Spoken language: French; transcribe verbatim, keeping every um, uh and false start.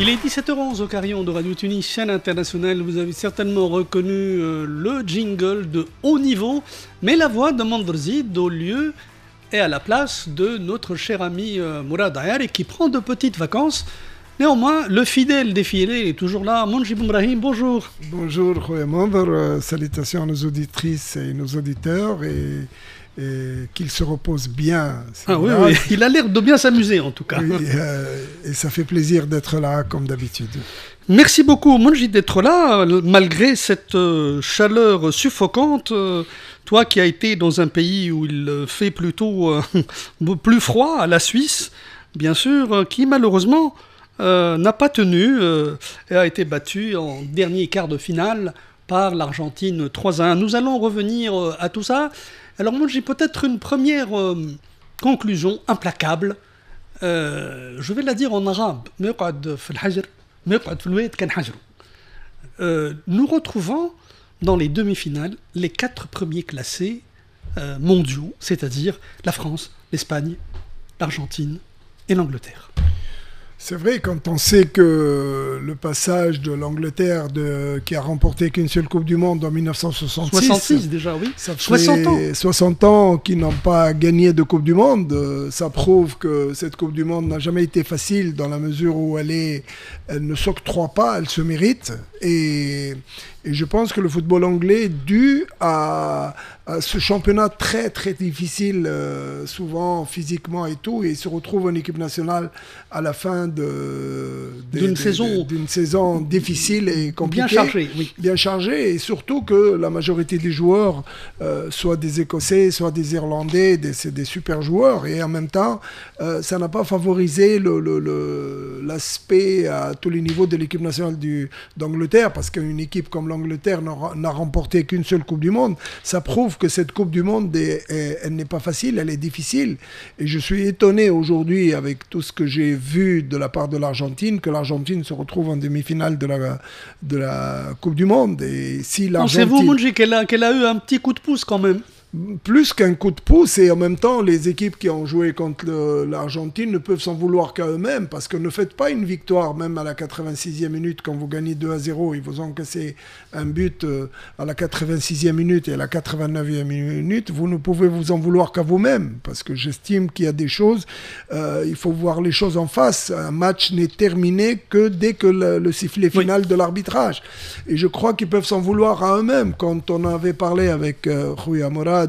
Il est dix-sept heures onze au Carillon de Radio Tunis, chaîne internationale. Vous avez certainement reconnu euh, le jingle de haut niveau, mais la voix de Mandrzid au lieu est à la place de notre cher ami euh, Mourad Ayari qui prend de petites vacances. Néanmoins, le fidèle défilé est toujours là. Mounjib Ibrahim, bonjour. Bonjour, Khoya Mandr. Euh, salutations à nos auditrices et nos auditeurs et, et qu'ils se reposent bien. Ah oui, oui, il a l'air de bien s'amuser en tout cas. Oui, euh, et ça fait plaisir d'être là comme d'habitude. Merci beaucoup, Mounjib, d'être là malgré cette euh, chaleur suffocante. Euh, toi qui as été dans un pays où il fait plutôt euh, plus froid, à la Suisse, bien sûr, euh, qui malheureusement... Euh, n'a pas tenu euh, et a été battu en dernier quart de finale par l'Argentine trois à un. Nous allons revenir euh, à tout ça. Alors moi j'ai peut-être une première euh, conclusion implacable. Euh, je vais la dire en arabe. Euh, nous retrouvons dans les demi-finales les quatre premiers classés euh, mondiaux, c'est-à-dire la France, l'Espagne, l'Argentine et l'Angleterre. C'est vrai, quand on sait que le passage de l'Angleterre, de, qui a remporté qu'une seule Coupe du Monde en dix-neuf cent soixante-six, soixante-six déjà, oui. Ça fait soixante ans. soixante ans qu'ils n'ont pas gagné de Coupe du Monde. Ça prouve que cette Coupe du Monde n'a jamais été facile dans la mesure où elle, est, elle ne s'octroie pas, elle se mérite. Et, et je pense que le football anglais, dû à, à ce championnat très très difficile, euh, souvent physiquement et tout, et il se retrouve en équipe nationale à la fin de, de, d'une, de, saison, de, d'une saison difficile et compliquée. Bien chargée, oui. Bien chargée, et surtout que la majorité des joueurs, euh, soit des Écossais, soit des Irlandais, des, c'est des super joueurs, et en même temps, euh, ça n'a pas favorisé le, le, le, l'aspect à tous les niveaux de l'équipe nationale du, d'Angleterre, parce qu'une équipe comme l'Angleterre n'a, n'a remporté qu'une seule Coupe du Monde. Ça prouve que cette Coupe du Monde, est, est, elle n'est pas facile, elle est difficile. Et je suis étonné aujourd'hui, avec tout ce que j'ai vu de la part de l'Argentine, que l'Argentine se retrouve en demi-finale de la, de la Coupe du Monde. Et si l'Argentine... Pensez-vous, Mounjib, qu'elle a, qu'elle a eu un petit coup de pouce quand même? Plus qu'un coup de pouce, et en même temps, les équipes qui ont joué contre le, l'Argentine ne peuvent s'en vouloir qu'à eux-mêmes, parce que ne faites pas une victoire, même à la quatre-vingt-sixième minute, quand vous gagnez deux à zéro, ils vous ont cassé un but euh, à la quatre-vingt-sixième minute et à la quatre-vingt-neuvième minute, vous ne pouvez vous en vouloir qu'à vous-même, parce que j'estime qu'il y a des choses, euh, il faut voir les choses en face. Un match n'est terminé que dès que le, le sifflet final oui. de l'arbitrage. Et je crois qu'ils peuvent s'en vouloir à eux-mêmes. Quand on avait parlé avec euh, Khoya Mourad,